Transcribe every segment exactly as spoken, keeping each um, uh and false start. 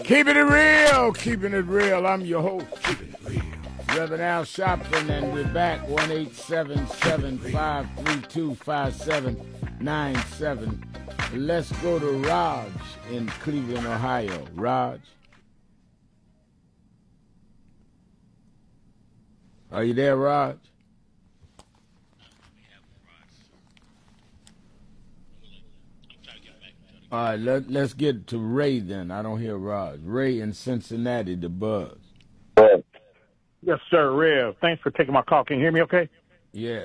Keeping it real, keeping it real. I'm your host, Reverend Al Sharpton, and we're back. one eight seven seven, five three two, five seven nine seven. Let's go to Raj in Cleveland, Ohio. Raj? Are you there, Raj? All right, let, let's get to Ray then. I don't hear Raj. Ray in Cincinnati, the Buzz. Yes, sir, Rev. Thanks for taking my call. Can you hear me okay? Yeah.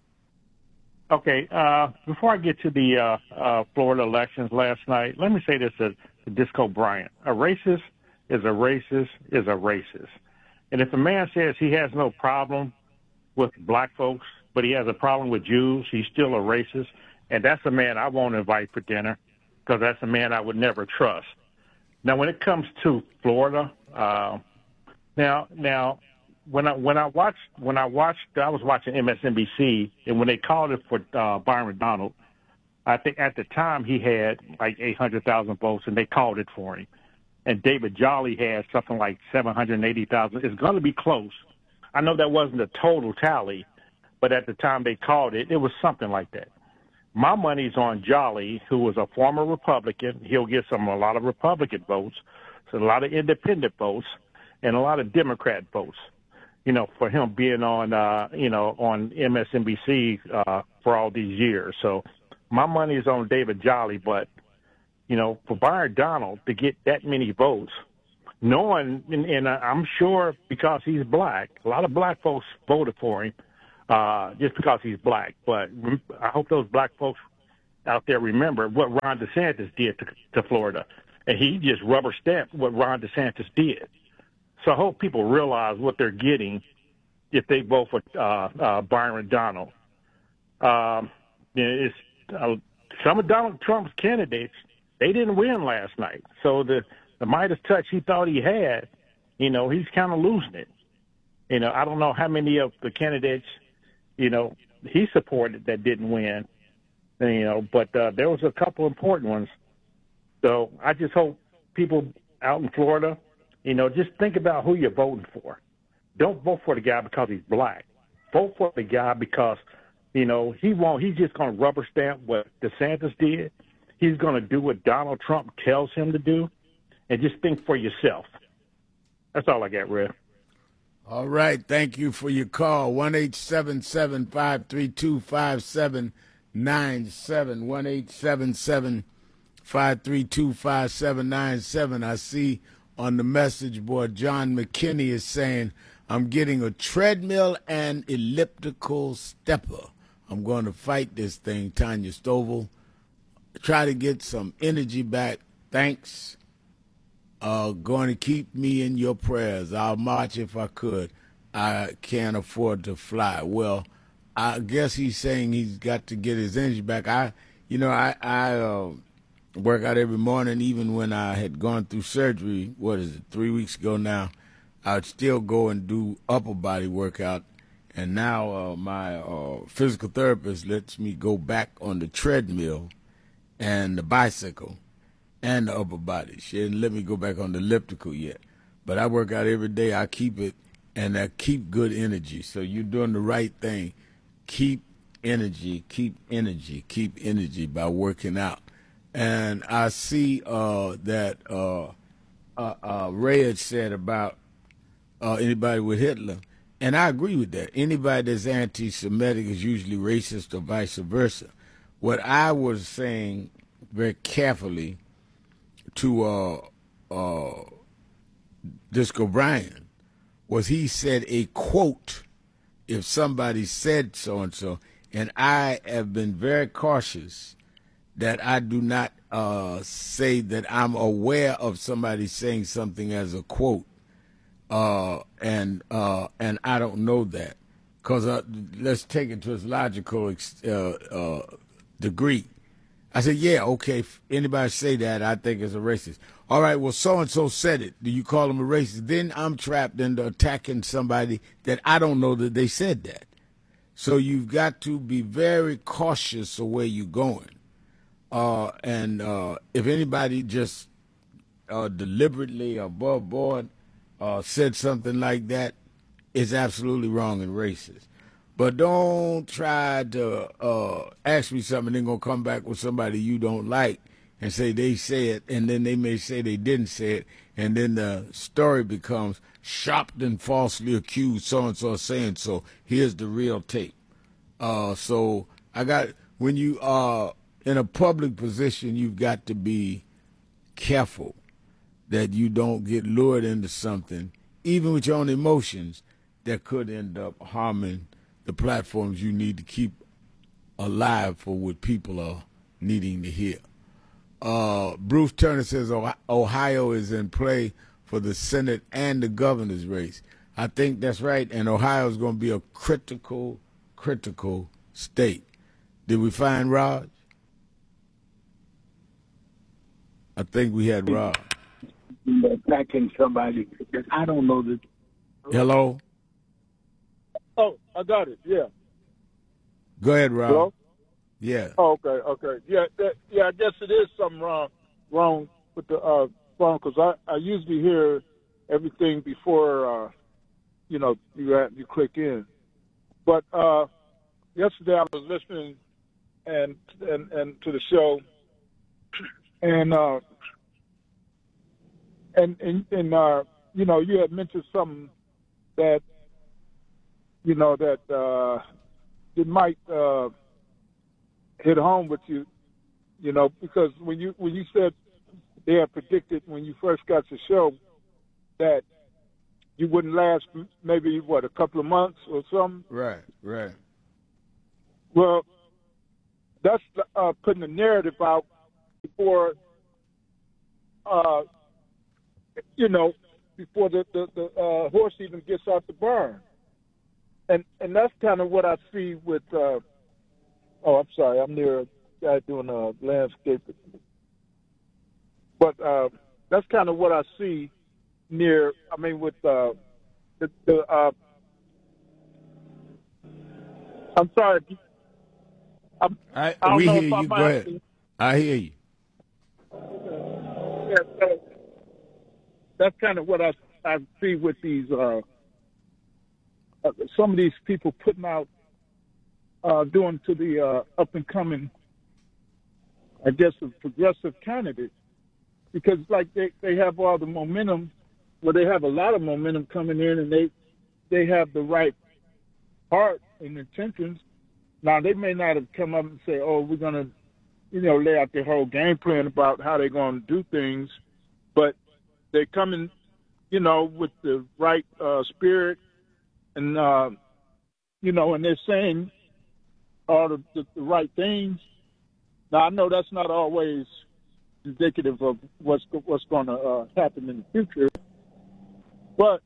Okay. Uh, before I get to the uh, uh, Florida elections last night, let me say this to, to Disco Bryant. A racist is a racist is a racist. And if a man says he has no problem with black folks, but he has a problem with Jews, he's still a racist. And that's a man I won't invite for dinner because that's a man I would never trust. Now, when it comes to Florida, uh, now, now, when I when I watched when I watched I was watching M S N B C, and when they called it for uh, Byron Donald, I think at the time he had like eight hundred thousand votes, and they called it for him. And David Jolly had something like seven hundred eighty thousand. It's going to be close. I know that wasn't a total tally, but at the time they called it, it was something like that. My money's on Jolly, who was a former Republican. He'll get some a lot of Republican votes, so a lot of independent votes, and a lot of Democrat votes. You know, for him being on, uh, you know, on M S N B C uh, for all these years. So my money is on David Jolly, but, you know, for Byron Donald to get that many votes, knowing, and, and I'm sure because he's black, a lot of black folks voted for him uh, just because he's black. But I hope those black folks out there remember what Ron DeSantis did to, to Florida. And he just rubber stamped what Ron DeSantis did. So I hope people realize what they're getting if they vote for uh, uh, Byron Donald. Um, it's, uh, some of Donald Trump's candidates, they didn't win last night. So the, the Midas touch he thought he had, you know, he's kind of losing it. You know, I don't know how many of the candidates, you know, he supported that didn't win, you know, but uh, there was a couple important ones. So I just hope people out in Florida, you know, just think about who you're voting for. Don't vote for the guy because he's black. Vote for the guy because, you know, he won't. He's just going to rubber stamp what DeSantis did. He's going to do what Donald Trump tells him to do, and just think for yourself. That's all I got, Red. All right. Thank you for your call. one eight seven seven, five three two, five seven nine seven. one eight seven seven, five three two, five seven nine seven. I see on the message board, John McKinney is saying, I'm getting a treadmill and elliptical stepper. I'm going to fight this thing, Tanya Stovall. Try to get some energy back. Thanks. Uh, going to keep me in your prayers. I'll march if I could. I can't afford to fly. Well, I guess he's saying he's got to get his energy back. I, you know, I, I, uh, work out every morning, even when I had gone through surgery, what is it, three weeks ago now, I would still go and do upper body workout. And now uh, my uh, physical therapist lets me go back on the treadmill and the bicycle and the upper body. She didn't let me go back on the elliptical yet. But I work out every day. I keep it, and I keep good energy. So you're doing the right thing. Keep energy, keep energy, keep energy by working out. And I see uh, that uh, uh, uh, Ray had said about uh, anybody with Hitler, and I agree with that. Anybody that's anti-Semitic is usually racist or vice versa. What I was saying very carefully to uh, uh, Disco Bryan was he said a quote, if somebody said so-and-so, and I have been very cautious that I do not uh, say that I'm aware of somebody saying something as a quote, uh, and uh, and I don't know that. Because uh, let's take it to its logical uh, uh, degree. I said, yeah, okay, if anybody say that, I think it's a racist. All right, well, so-and-so said it. Do you call them a racist? Then I'm trapped into attacking somebody that I don't know that they said that. So you've got to be very cautious of where you're going. Uh, and uh, if anybody just uh, deliberately above board uh, said something like that, it's absolutely wrong and racist. But don't try to uh, ask me something and then go come back with somebody you don't like and say they said, and then they may say they didn't say it, and then the story becomes Sharpton falsely accused so-and-so of saying so. Here's the real tape. Uh, so I got, when you are in a public position, you've got to be careful that you don't get lured into something, even with your own emotions, that could end up harming the platforms you need to keep alive for what people are needing to hear. Uh, Bruce Turner says Ohio is in play for the Senate and the governor's race. I think that's right, and Ohio is going to be a critical, critical state. Did we find Raj? I think we had Raj. Attacking somebody, I don't know that. Hello? Oh, I got it. Yeah. Go ahead, Rob. Hello? Yeah. Oh, okay, okay. Yeah, that, yeah. I guess it is something wrong, wrong with the uh, phone because I, I usually hear everything before, uh, you know, you you click in. But uh, yesterday I was listening and and and to the show, and uh, and and, and uh, you know, you had mentioned something that you know that uh, it might. Uh, hit home with you, you know, because when you when you said they had predicted when you first got the show that you wouldn't last maybe what a couple of months or something. Right, right. Well, that's uh, putting a narrative out before, uh, you know, before the the, the uh, horse even gets out the barn, and and that's kind of what I see with. Uh, Oh, I'm sorry. I'm near a guy doing a landscape. But uh, that's kind of what I see near, I mean, with uh, the, the uh, I'm sorry. I'm, I, I don't we know hear if you. I'm Go ahead. I hear you. Yeah, so that's kind of what I, I see with these, uh, uh, some of these people putting out, Uh, doing to the uh, up-and-coming, I guess, the progressive candidate. Because, like, they, they have all the momentum, well, they have a lot of momentum coming in, and they they have the right heart and intentions. Now, they may not have come up and say, oh, we're going to, you know, lay out their whole game plan about how they're going to do things, but they're coming, you know, with the right uh, spirit, and, uh, you know, and they're saying, all the, the, the right things. Now I know that's not always indicative of what's what's going to uh, happen in the future, but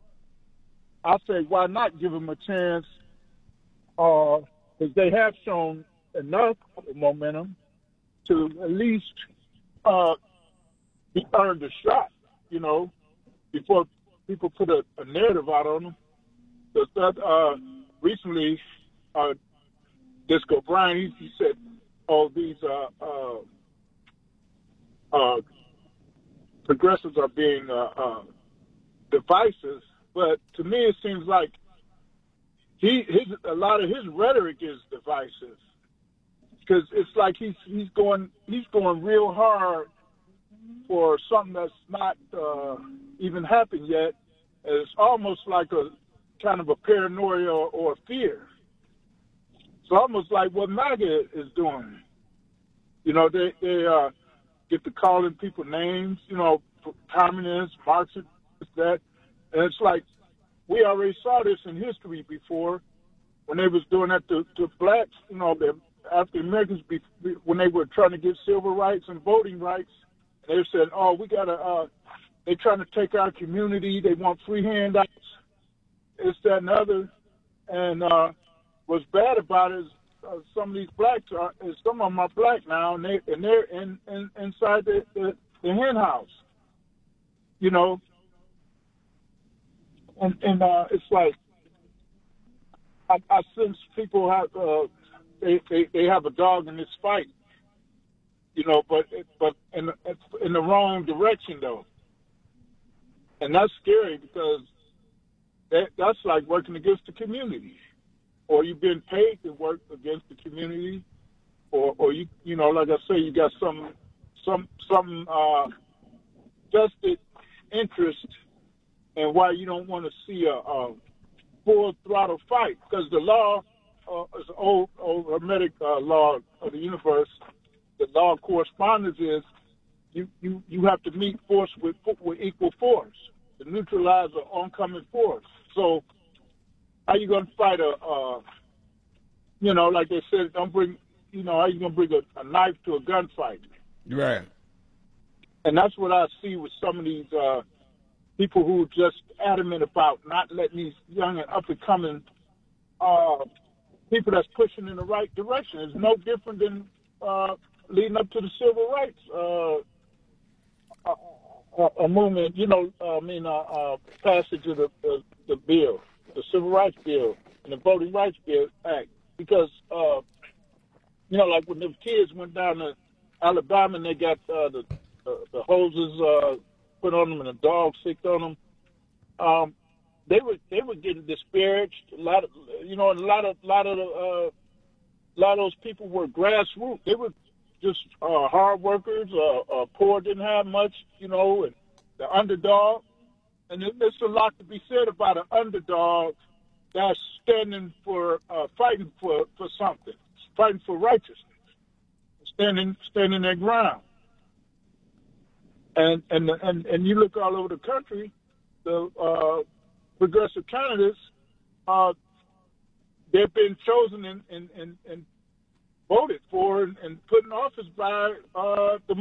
I say why not give them a chance? Because uh, they have shown enough momentum to at least uh, be earned a shot. You know, before people put a, a narrative out on them. Because that uh, recently. Uh, Disco Brian, he, he said, "Oh, these uh, uh, uh, progressives are being uh, uh, divisive." But to me, it seems like he his a lot of his rhetoric is divisive because it's like he's he's going he's going real hard for something that's not uh, even happened yet. It's almost like a kind of a paranoia or, or fear. It's almost like what MAGA is doing. You know, they, they uh, get to calling people names, you know, communists, Marxists, that. And it's like we already saw this in history before when they was doing that to, to blacks, you know, the African Americans, when they were trying to get civil rights and voting rights. They said, oh, we got to, uh, they're trying to take our community. They want free handouts, this, that, and other. And, uh, what's bad about it is uh, some of these blacks are, some of them are black now, and they and they're in, in inside the, the the hen house, you know. And and uh, it's like I, I sense people have uh, they, they they have a dog in this fight, you know, but but in in the wrong direction though, and that's scary because that that's like working against the community, or you've been paid to work against the community, or or you you know, like I say, you got some some some uh, vested interest in why you don't want to see a, a full throttle fight, because the law uh, is old old Hermetic uh, law of the universe. The law of correspondence is you, you, you have to meet force with with equal force to neutralize an oncoming force. So how you going to fight a, uh, you know, like they said, don't bring, you know, how you going to bring a, a knife to a gunfight? Right. And that's what I see with some of these uh, people who are just adamant about not letting these young and up-and-coming uh, people that's pushing in the right direction. It's no different than uh, leading up to the civil rights uh, a, a movement, you know, uh, I mean, uh, uh, passage of the, the, the bill, the Civil Rights Bill and the Voting Rights Bill Act. Because, uh, you know, like when the kids went down to Alabama and they got uh, the, the the hoses uh, put on them and the dogs sicked on them, um, they were they were getting disparaged. A lot of, you know, and a lot of lot of uh, a lot of those people were grassroots. They were just uh, hard workers, uh, uh, poor, didn't have much, you know, and the underdog. And there's a lot to be said about an underdog that's standing for, uh, fighting for, for something, fighting for righteousness, standing standing their ground. And and and and you look all over the country, the uh, progressive candidates, uh, they've been chosen and and, and, and voted for and, and put in office by uh, the